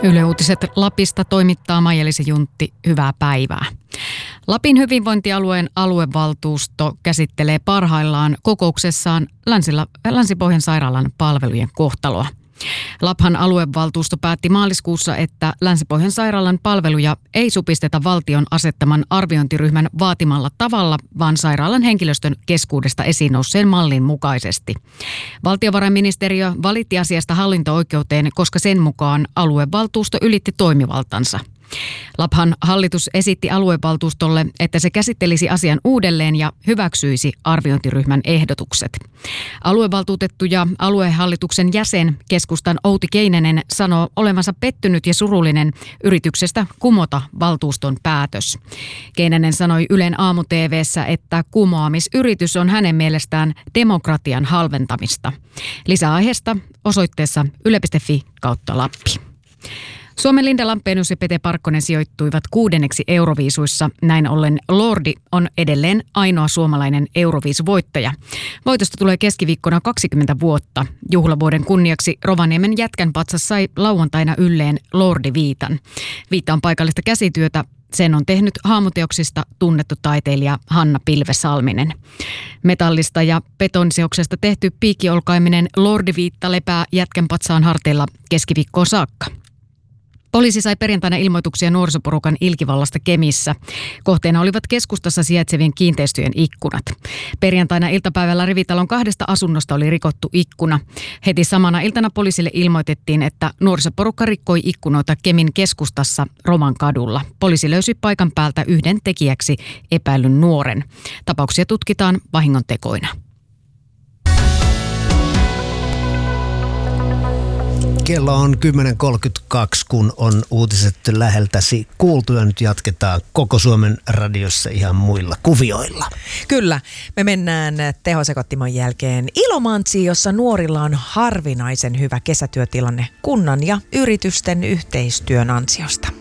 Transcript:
Yle Uutiset Lapista toimittaa Maija-Liisa Juntti. Hyvää päivää. Lapin hyvinvointialueen aluevaltuusto käsittelee parhaillaan kokouksessaan Länsi-Pohjan sairaalan palvelujen kohtaloa. Laphan aluevaltuusto päätti maaliskuussa, että Länsi-Pohjan sairaalan palveluja ei supisteta valtion asettaman arviointiryhmän vaatimalla tavalla, vaan sairaalan henkilöstön keskuudesta esiin nousseen mallin mukaisesti. Valtiovarainministeriö valitti asiasta hallinto-oikeuteen, koska sen mukaan aluevaltuusto ylitti toimivaltansa. Laphan hallitus esitti aluevaltuustolle, että se käsittelisi asian uudelleen ja hyväksyisi arviointiryhmän ehdotukset. Aluevaltuutettu ja aluehallituksen jäsen, keskustan Outi Keinänen, sanoo olevansa pettynyt ja surullinen yrityksestä kumota valtuuston päätös. Keinänen sanoi Ylen aamu-tv:ssä, että kumoamisyritys on hänen mielestään demokratian halventamista. Lisäaiheesta osoitteessa yle.fi/Lappi. Suomen Linda Lampenius ja Pete Parkkonen sijoittuivat 6. Euroviisuissa. Näin ollen Lordi on edelleen ainoa suomalainen Euroviisuvoittaja. Voitosta tulee keskiviikkona 20 vuotta. Juhlavuoden kunniaksi Rovaniemen Jätkänpatsas sai lauantaina ylleen Lordi-viitan. Viitta on paikallista käsityötä. Sen on tehnyt haamuteoksista tunnettu taiteilija Hanna Pilve-Salminen. Metallista ja betoniseoksesta tehty piikkiolkaiminen Lordi-viitta lepää Jätkänpatsaan harteilla keskiviikkoon saakka. Poliisi sai perjantaina ilmoituksia nuorisoporukan ilkivallasta Kemissä. Kohteena olivat keskustassa sijaitsevien kiinteistöjen ikkunat. Perjantaina iltapäivällä rivitalon 2 asunnosta oli rikottu ikkuna. Heti samana iltana poliisille ilmoitettiin, että nuorisoporukka rikkoi ikkunoita Kemin keskustassa Roman kadulla. Poliisi löysi paikan päältä yhden tekijäksi epäillyn nuoren. Tapauksia tutkitaan vahingontekoina. Kello on 10.32, kun on uutiset läheltäsi kuultu ja nyt jatketaan koko Suomen radiossa ihan muilla kuvioilla. Kyllä, me mennään tehosekottimon jälkeen Ilomantsiin, jossa nuorilla on harvinaisen hyvä kesätyötilanne kunnan ja yritysten yhteistyön ansiosta.